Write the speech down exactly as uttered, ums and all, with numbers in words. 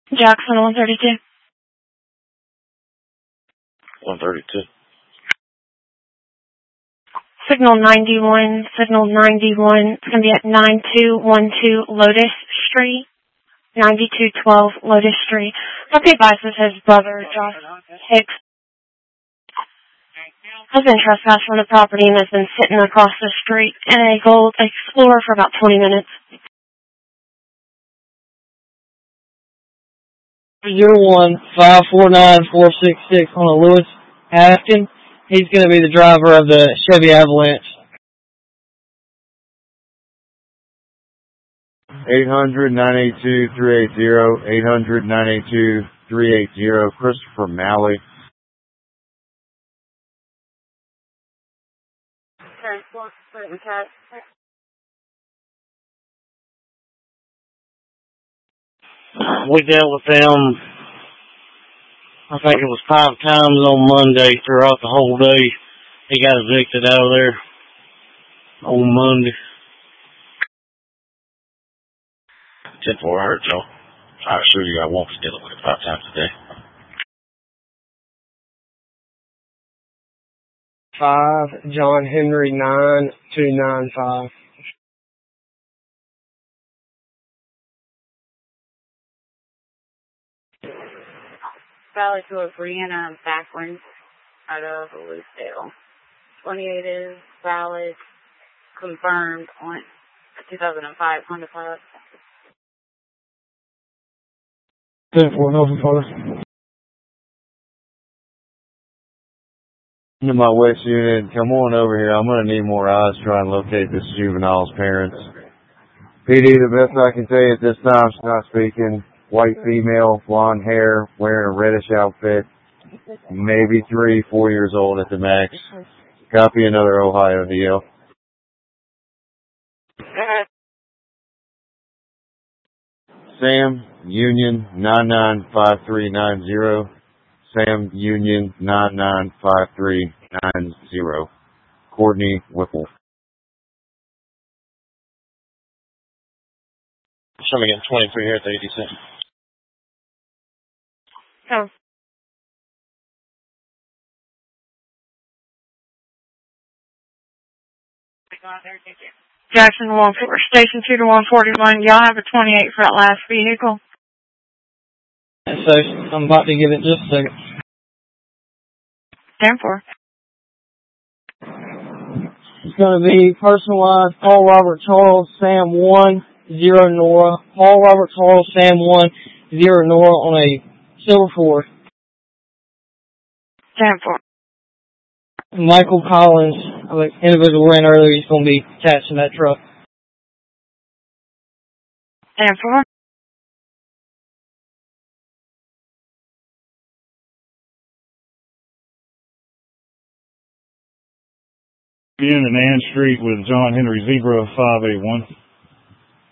Jackson, one thirty-two. one thirty-two. Signal ninety-one, signal ninety-one. It's going to be at nine two one two Lotus Street. ninety-two twelve Lotus Street. Okay, advice is his brother, Josh Hicks, has been trespassed from the property and has been sitting across the street in a Gold Explorer for about twenty minutes. zero one five four nine four six six on a Lewis Haskin. He's going to be the driver of the Chevy Avalanche. eight hundred, nine eight two, three eight zero, eight hundred, nine eight two, three eight zero, Christopher Malley. We dealt with them, I think it was five times on Monday throughout the whole day. He got evicted out of there on Monday. ten four, I heard y'all. I assure you I won't be dealing with it five times a day. five, John Henry nine two nine five. Valley to a Brianna Backward out of Lucedale. twenty-eight is valid, confirmed on two thousand five Honda Pilot. ten four, Norfolk Father. To my West unit, come on over here. I'm going to need more eyes to try and locate this juvenile's parents. P D, the best I can tell you at this time, she's not speaking. White female, blonde hair, wearing a reddish outfit. Maybe three, four years old at the max. Copy another Ohio D L. Sam, Union, nine nine five three nine zero. Sam, Union, nine nine five three nine zero. Courtney Whipple. Show me again, twenty-three here at the eighty cent. Oh. Jackson, one four, station two to one forty-one. Y'all have a twenty-eight for that last vehicle? So I'm about to give it just a second. ten four. It's going to be personalized Paul Robert Charles Sam one zero Nora. Paul Robert Charles Sam one zero Nora on a silver Ford. ten four. Michael Collins, the individual ran earlier, he's going to be attached to that truck. ten four. In and Ann Street with John Henry Zebra five eight one.